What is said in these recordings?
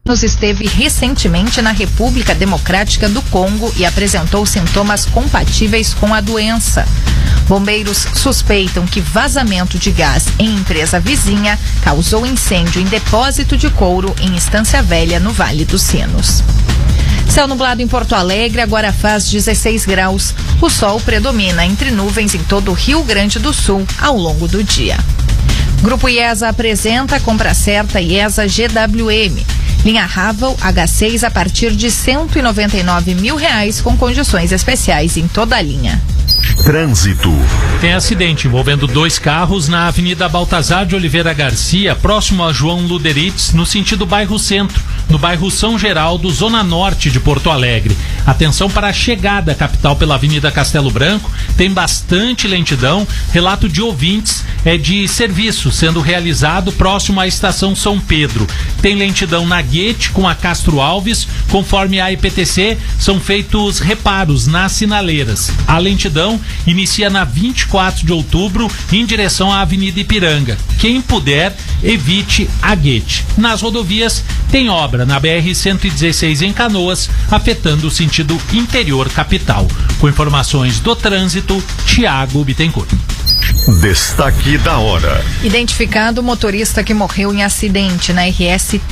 Esteve recentemente na República Democrática do Congo e apresentou sintomas compatíveis com a doença. Bombeiros suspeitam que vazamento de gás em empresa vizinha causou incêndio em depósito de couro em Estância Velha, no Vale dos Sinos. Céu nublado em Porto Alegre, agora faz 16 graus. O sol predomina entre nuvens em todo o Rio Grande do Sul ao longo do dia. Grupo IESA apresenta a compra certa IESA GWM. Linha Ravel H6 a partir de R$199 mil com condições especiais em toda a linha. Trânsito. Tem acidente envolvendo 2 carros na Avenida Baltazar de Oliveira Garcia, próximo a João Luderitz, no sentido bairro Centro, no bairro São Geraldo, zona norte de Porto Alegre. Atenção para a chegada à capital pela Avenida Castelo Branco, tem bastante lentidão. Relato de ouvintes de serviço sendo realizado próximo à estação São Pedro. Tem lentidão na Guete com a Castro Alves, conforme a IPTC, são feitos reparos nas sinaleiras. A lentidão inicia na 24 de outubro em direção à Avenida Ipiranga. Quem puder, evite a Guete. Nas rodovias, tem obra na BR-116 em Canoas, afetando o sentido interior capital. Com informações do trânsito, Tiago Bittencourt. Destaque da hora. Identificado o motorista que morreu em acidente na RS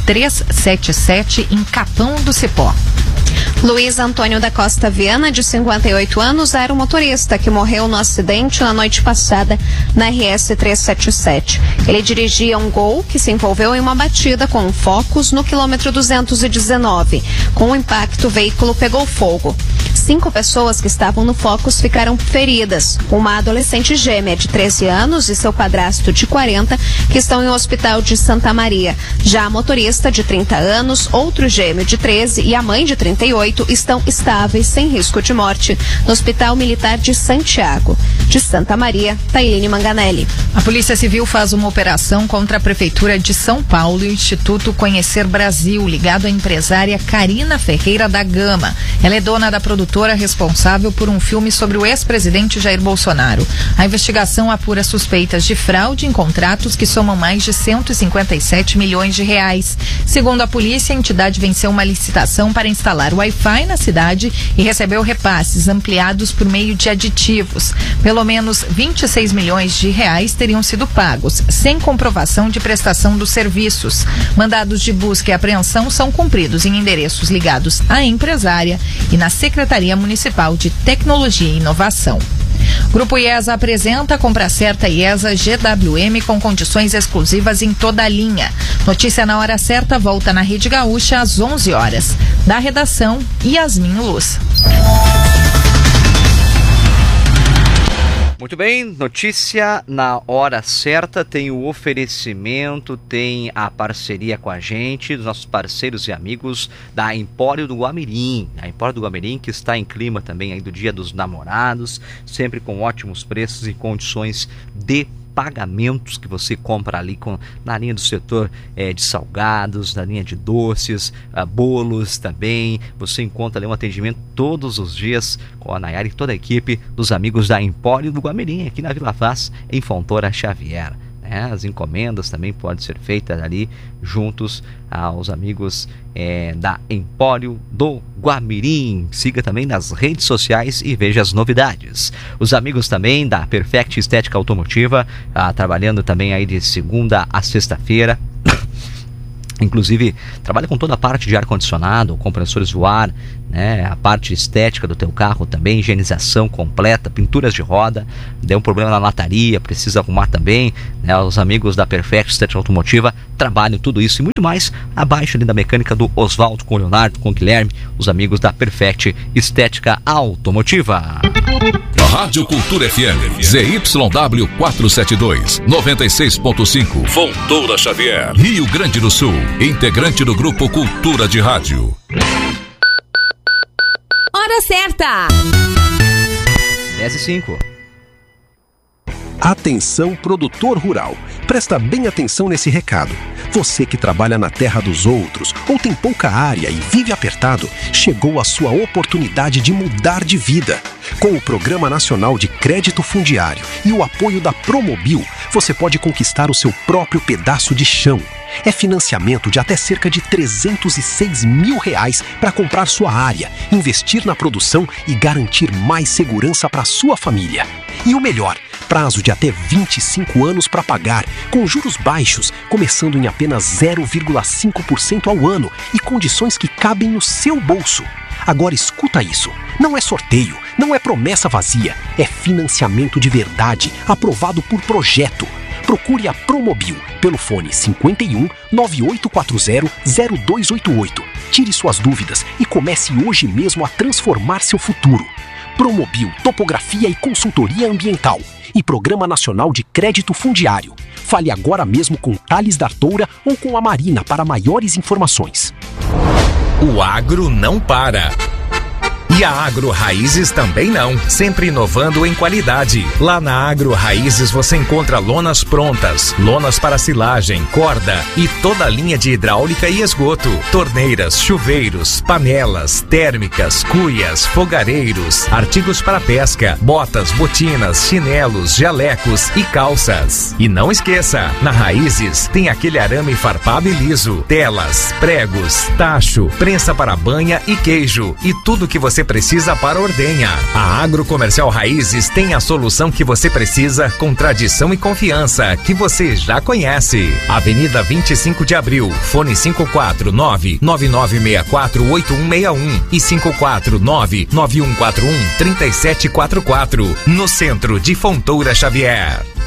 377 em Capão do Cipó. Luiz Antônio da Costa Viana, de 58 anos, era o motorista que morreu no acidente na noite passada na RS 377. Ele dirigia um Gol que se envolveu em uma batida com um Focus no quilômetro 219. Com o impacto, o veículo pegou fogo. 5 pessoas que estavam no Focus ficaram feridas. Uma adolescente gêmea de 13 anos e seu padrasto de 40, que estão em um hospital de Santa Maria. Já a motorista de 30 anos, outro gêmeo de 13 e a mãe de 38 estão estáveis, sem risco de morte, no Hospital Militar de Santiago. De Santa Maria, Tailine Manganelli. A Polícia Civil faz uma operação contra a Prefeitura de São Paulo e o Instituto Conhecer Brasil, ligado à empresária Karina Ferreira da Gama. Ela é dona da produtora responsável por um filme sobre o ex-presidente Jair Bolsonaro. A investigação apura suspeitas de fraude em contratos que somam mais de R$157 milhões. Segundo a polícia, a entidade venceu uma licitação para instalar Wi-Fi na cidade e recebeu repasses ampliados por meio de aditivos. Pelo menos R$26 milhões teriam sido pagos, sem comprovação de prestação dos serviços. Mandados de busca e apreensão são cumpridos em endereços ligados à empresária e na Secretaria Municipal de Tecnologia e Inovação. Grupo IESA apresenta a compra certa IESA GWM com condições exclusivas em toda a linha. Notícia na hora certa volta na Rede Gaúcha às 11 horas. Da redação, Yasmin Luz. Muito bem, notícia na hora certa, tem o oferecimento, tem a parceria com a gente, dos nossos parceiros e amigos da Empório do Guamirim. A Empório do Guamirim que está em clima também aí do Dia dos Namorados, sempre com ótimos preços e condições de pagamentos que você compra ali na linha do setor de salgados, na linha de doces, bolos também. Você encontra ali um atendimento todos os dias com a Nayara e toda a equipe dos amigos da Empório do Guamirim, aqui na Vila Vaz, em Fontoura Xavier. As encomendas também podem ser feitas ali juntos aos amigos da Empório do Guamirim. Siga também nas redes sociais e veja as novidades. Os amigos também da Perfect Estética Automotiva, trabalhando também aí de segunda a sexta-feira. Inclusive, trabalha com toda a parte de ar-condicionado, compressores do ar, né? A parte estética do teu carro também, higienização completa, pinturas de roda, deu um problema na lataria, precisa arrumar também, né? Os amigos da Perfect Estética Automotiva trabalham tudo isso e muito mais abaixo ali da mecânica do Oswaldo com o Leonardo, com o Guilherme, os amigos da Perfect Estética Automotiva. Rádio Cultura FM, ZYW 472, 96.5, Fontoura Xavier, Rio Grande do Sul, integrante do Grupo Cultura de Rádio. Hora certa! 10h05. Atenção, produtor rural. Presta bem atenção nesse recado. Você que trabalha na terra dos outros ou tem pouca área e vive apertado, chegou a sua oportunidade de mudar de vida. Com o Programa Nacional de Crédito Fundiário e o apoio da Promobil, você pode conquistar o seu próprio pedaço de chão. É financiamento de até cerca de R$306 mil para comprar sua área, investir na produção e garantir mais segurança para sua família. E o melhor, prazo de até 25 anos para pagar, com juros baixos, começando em apenas 0,5% ao ano e condições que cabem no seu bolso. Agora escuta isso, não é sorteio, não é promessa vazia, é financiamento de verdade, aprovado por projeto. Procure a Promobil pelo fone 51 9840 0288. Tire suas dúvidas e comece hoje mesmo a transformar seu futuro. Promobil Topografia e Consultoria Ambiental e Programa Nacional de Crédito Fundiário. Fale agora mesmo com Thales D'Artoura ou com a Marina para maiores informações. O agro não para. E a Agro Raízes também não, sempre inovando em qualidade. Lá na Agro Raízes você encontra lonas prontas, lonas para silagem, corda e toda a linha de hidráulica e esgoto, torneiras, chuveiros, panelas, térmicas, cuias, fogareiros, artigos para pesca, botas, botinas, chinelos, jalecos e calças. E não esqueça, na Raízes tem aquele arame farpado e liso, telas, pregos, tacho, prensa para banha e queijo e tudo que você precisa para ordenha. A Agrocomercial Raízes tem a solução que você precisa com tradição e confiança que você já conhece. Avenida 25 de Abril, fone 549-9964-8161 e 549-9141-3744, no centro de Fontoura Xavier.